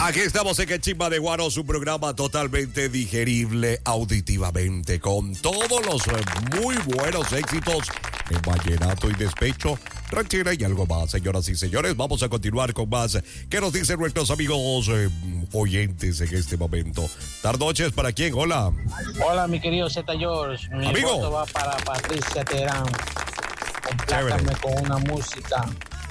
Aquí estamos en Que Chimba de Guaro, su programa totalmente digerible auditivamente, con todos los muy buenos éxitos en vallenato y despecho, ranchera y algo más. Señoras y señores, vamos a continuar con más. ¿Qué nos dicen nuestros amigos oyentes en este momento? Tardes noches, ¿para quién? Hola. Hola, mi querido Z George. Mi amigo. voto va para Patricia Terán. Complácame con una música.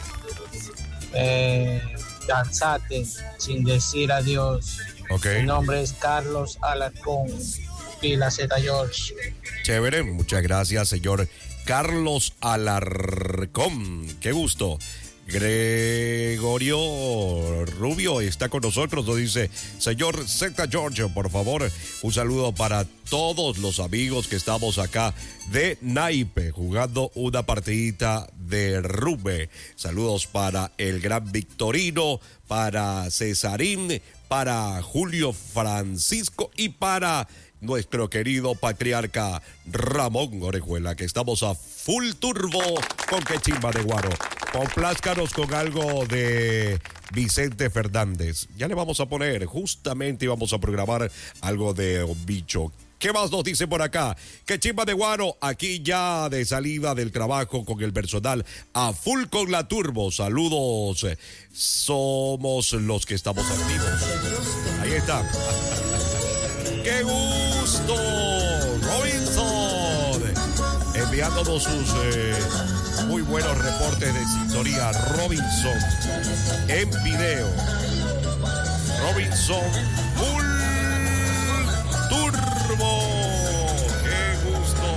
Danzate sin decir adiós. Okay. Mi nombre es Carlos Alarcón. Pila Z George. Chévere, muchas gracias, señor Carlos Alarcón. Qué gusto. Gregorio Rubio está con nosotros, nos dice: señor Z George, por favor, un saludo para todos los amigos que estamos acá de naipe jugando una partidita de rugby. Saludos para el gran Victorino, para Cesarín, para Julio Francisco y para nuestro querido patriarca Ramón Orejuela, que estamos a full turbo con Que Chimba de Guaro. Complázcanos con algo de Vicente Fernández. Ya le vamos a poner, justamente íbamos a programar algo de Bicho. ¿Qué más nos dice por acá? Que Chimba de Guaro, aquí ya de salida del trabajo con el personal a full con la turbo. Saludos, somos los que estamos activos. Ahí está. ¡Qué gusto! Robinson, enviándonos sus muy buenos reportes de sintonía. Robinson, en video. Robinson, full turbo. ¡Qué gusto!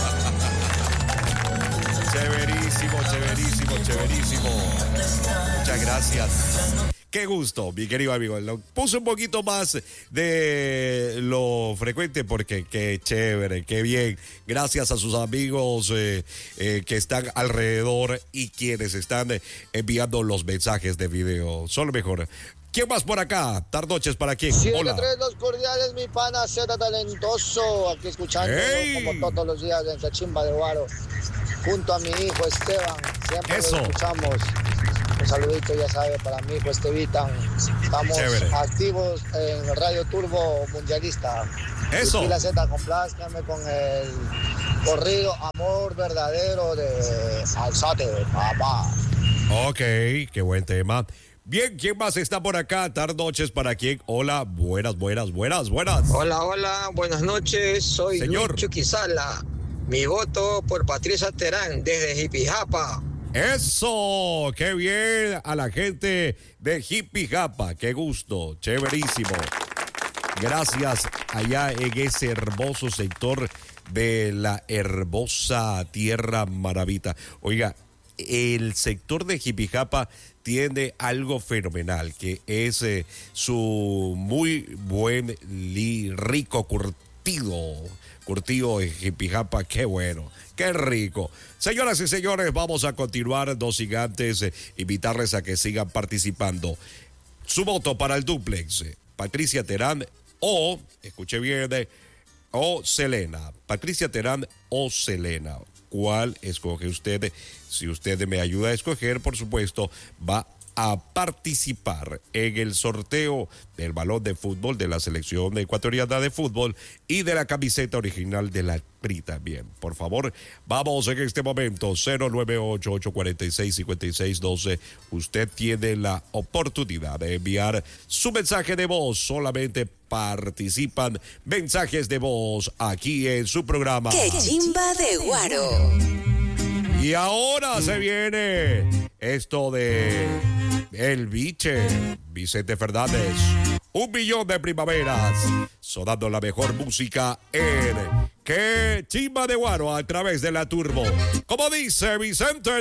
Chéverísimo, chéverísimo, chéverísimo. Muchas gracias. Qué gusto, mi querido amigo. Lo puse un poquito más de lo frecuente porque qué chévere, qué bien. Gracias a sus amigos que están alrededor y quienes están enviando los mensajes de video. Son lo mejor. ¿Quién más por acá? Tardoches, ¿para quién? Hola. 7-3 los cordiales, mi pana Z talentoso. Aquí escuchando como todos los días en Que Chimba de Guaro. Junto a mi hijo Esteban. Siempre lo escuchamos. Un saludito, ya sabe, para mi hijo Estevitan. Estamos activos en Radio Turbo Mundialista. Eso. Y la Z, complázcame con el corrido Amor Verdadero de Alzate, papá. Ok, qué buen tema. Bien, ¿quién más está por acá? Tardes noches, ¿para quién? Hola, buenas. Hola, buenas noches. Soy señor Luis Chuquizala. Mi voto por Patricia Terán desde Jipijapa. Eso, qué bien a la gente de Jipijapa, qué gusto, chéverísimo. Gracias allá en ese hermoso sector de la hermosa Tierra Maravita. Oiga, el sector de Jipijapa tiene algo fenomenal, que es su muy buen rico curtido en Jipijapa. Qué bueno, qué rico. Señoras y señores, vamos a continuar, no sin antes invitarles a que sigan participando. Su voto para el dúplex, Patricia Terán o, escuche bien, o Selena. Patricia Terán o Selena. ¿Cuál escoge usted? Si usted me ayuda a escoger, por supuesto, va a participar en el sorteo del balón de fútbol de la selección ecuatoriana de fútbol y de la camiseta original de la PRI también. Por favor, vamos en este momento, 098-846-5612. Usted tiene la oportunidad de enviar su mensaje de voz. Solamente participan mensajes de voz aquí en su programa. ¡Qué Chimba de Guaro! Y ahora se viene esto de el biche, Vicente Fernández. 1 millón de primaveras, sonando la mejor música en Que Chimba de Guaro a través de la Turbo. Como dice Vicente.